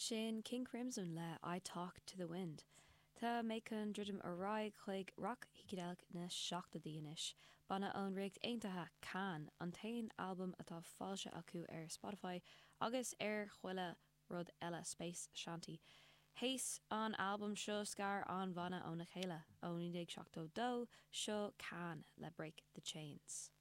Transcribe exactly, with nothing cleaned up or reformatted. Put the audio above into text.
Sin King Crimson le I Talk to the Wind. Tá méchan drudim a rá chuig rock hicadéach na seachta díanais. Bana an richt aontathe Can, an tain album atá fáilte acu ar Spotify agus ar chuile rud eile Space Shanty. Héis an album seo scar an bhana ó na chéile ó ní ag seachtó dó seo Can le Break the Chains.